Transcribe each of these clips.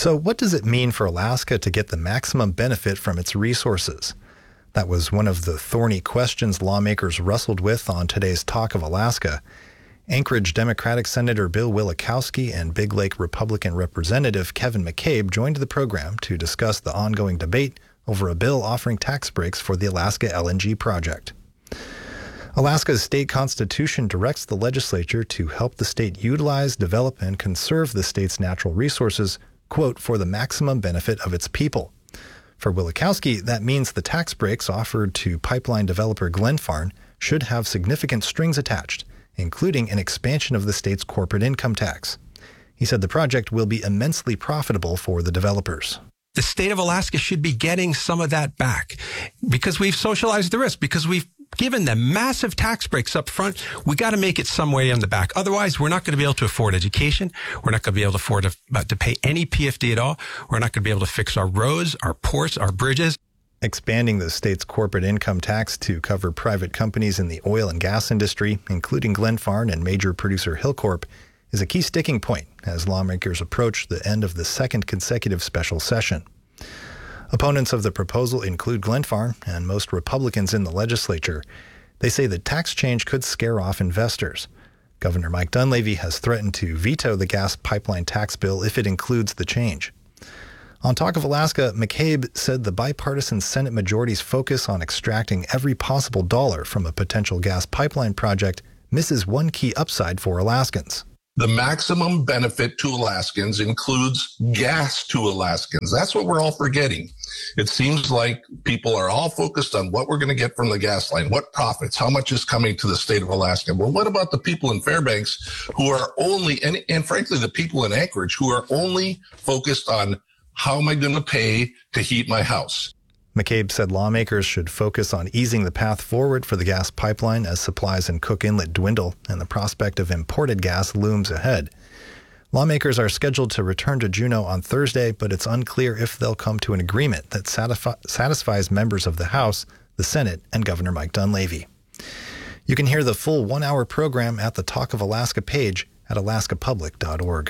So what does it mean for Alaska to get the maximum benefit from its resources? That was one of the thorny questions lawmakers wrestled with on today's Talk of Alaska. Anchorage Democratic Senator Bill Wielechowski and Big Lake Republican Representative Kevin McCabe joined the program to discuss the ongoing debate over a bill offering tax breaks for the Alaska LNG project. Alaska's state constitution directs the legislature to help the state utilize, develop, and conserve the state's natural resources, quote, for the maximum benefit of its people. For Wielechowski, that means the tax breaks offered to pipeline developer Glenfarne should have significant strings attached, including an expansion of the state's corporate income tax. He said the project will be immensely profitable for the developers. The state of Alaska should be getting some of that back because we've socialized the risk, because we've given them massive tax breaks up front. We got to make it some way on the back. Otherwise, we're not going to be able to afford education. We're not going to be able to afford to pay any PFD at all. We're not going to be able to fix our roads, our ports, our bridges. Expanding the state's corporate income tax to cover private companies in the oil and gas industry, including Glenfarne and major producer Hilcorp, is a key sticking point as lawmakers approach the end of the second consecutive special session. Opponents of the proposal include Glenfarne and most Republicans in the legislature. They say the tax change could scare off investors. Governor Mike Dunleavy has threatened to veto the gas pipeline tax bill if it includes the change. On Talk of Alaska, McCabe said the bipartisan Senate majority's focus on extracting every possible dollar from a potential gas pipeline project misses one key upside for Alaskans. The maximum benefit to Alaskans includes gas to Alaskans. That's what we're all forgetting. It seems like people are all focused on what we're going to get from the gas line, what profits, how much is coming to the state of Alaska. Well, what about the people in Fairbanks who are only, and frankly, the people in Anchorage who are only focused on how am I going to pay to heat my house? McCabe said lawmakers should focus on easing the path forward for the gas pipeline as supplies in Cook Inlet dwindle and the prospect of imported gas looms ahead. Lawmakers are scheduled to return to Juneau on Thursday, but it's unclear if they'll come to an agreement that satisfies members of the House, the Senate, and Governor Mike Dunleavy. You can hear the full one-hour program at the Talk of Alaska page at alaskapublic.org.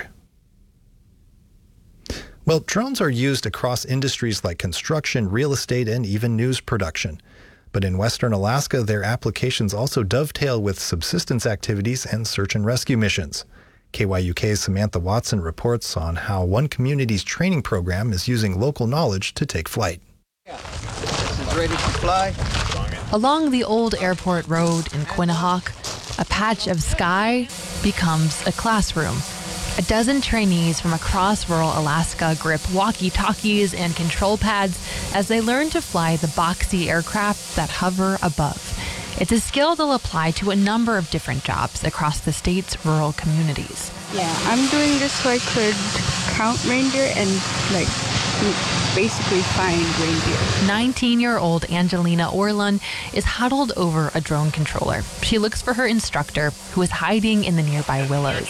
Well, drones are used across industries like construction, real estate, and even news production. But in Western Alaska, their applications also dovetail with subsistence activities and search and rescue missions. KYUK's Samantha Watson reports on how one community's training program is using local knowledge to take flight. This is ready to fly. Along the old airport road in Quinnahock, a patch of sky becomes a classroom. A dozen trainees from across rural Alaska grip walkie-talkies and control pads as they learn to fly the boxy aircraft that hover above. It's a skill they'll apply to a number of different jobs across the state's rural communities. Yeah, I'm doing this so I could count reindeer and basically find reindeer. 19-year-old Angelina Orlund is huddled over a drone controller. She looks for her instructor, who is hiding in the nearby willows.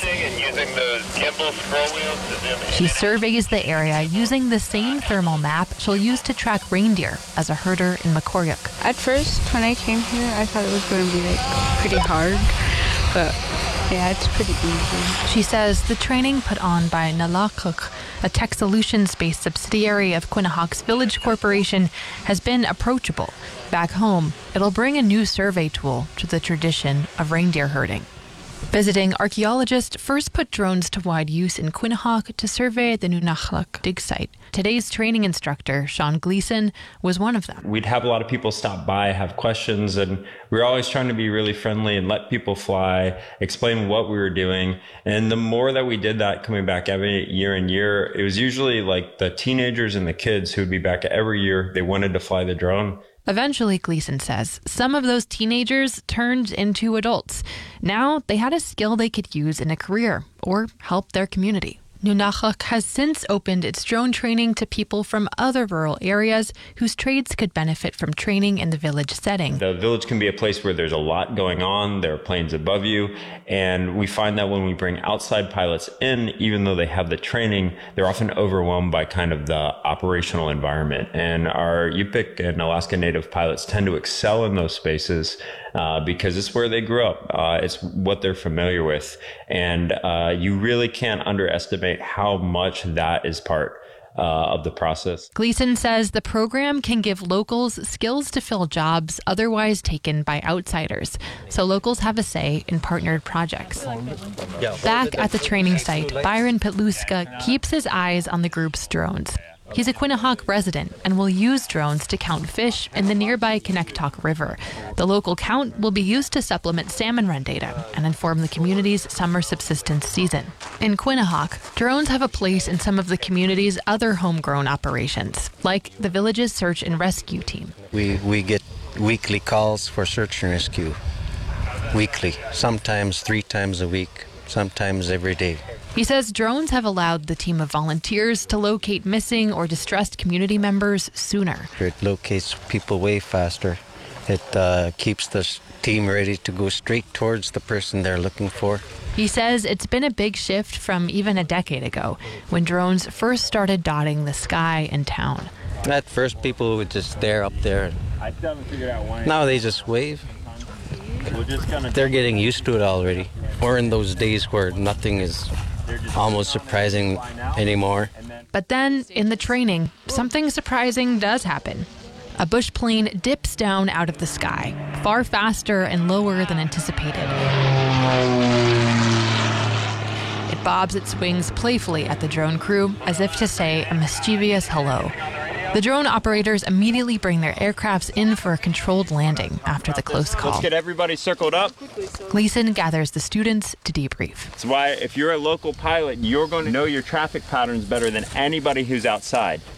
She surveys the area using the same thermal map she'll use to track reindeer as a herder in Makoryuk. At first, when I came here, I thought it was going to be pretty hard, but yeah, it's pretty easy. She says the training put on by Nalakuk, a tech solutions-based subsidiary of Quinnahock's Village Corporation, has been approachable. Back home, it'll bring a new survey tool to the tradition of reindeer herding. Visiting archaeologists first put drones to wide use in Quinnahock to survey the Nunalak dig site. Today's training instructor, Sean Gleason, was one of them. We'd have a lot of people stop by, have questions, and we were always trying to be really friendly and let people fly, explain what we were doing. And the more that we did that coming back every year and year, it was usually like the teenagers and the kids who would be back every year. They wanted to fly the drone. Eventually, Gleason says, some of those teenagers turned into adults. Now they had a skill they could use in a career or help their community. Nunalak has since opened its drone training to people from other rural areas whose trades could benefit from training in the village setting. The village can be a place where there's a lot going on. There are planes above you. And we find that when we bring outside pilots in, even though they have the training, they're often overwhelmed by kind of the operational environment. And our Yupik and Alaska Native pilots tend to excel in those spaces because it's where they grew up. It's what they're familiar with. And you really can't underestimate how much that is part of the process. Gleason says the program can give locals skills to fill jobs otherwise taken by outsiders, so locals have a say in partnered projects. Back at the training site, Byron Petluska keeps his eyes on the group's drones. He's a Quinnahock resident and will use drones to count fish in the nearby Connectoc River. The local count will be used to supplement salmon run data and inform the community's summer subsistence season. In Quinnahock, drones have a place in some of the community's other homegrown operations, like the village's search and rescue team. We get weekly calls for search and rescue. Weekly, sometimes 3 times a week, sometimes every day. He says drones have allowed the team of volunteers to locate missing or distressed community members sooner. It locates people way faster. It keeps the team ready to go straight towards the person they're looking for. He says it's been a big shift from even a decade ago, when drones first started dotting the sky in town. At first, people would just stare up there. Now they just wave. They're getting used to it already. We're in those days where nothing is almost surprising anymore. But then, in the training, something surprising does happen. A bush plane dips down out of the sky, far faster and lower than anticipated. It bobs its wings playfully at the drone crew, as if to say a mischievous hello. The drone operators immediately bring their aircrafts in for a controlled landing after the close call. Let's get everybody circled up. Gleason gathers the students to debrief. That's why if you're a local pilot, you're going to know your traffic patterns better than anybody who's outside.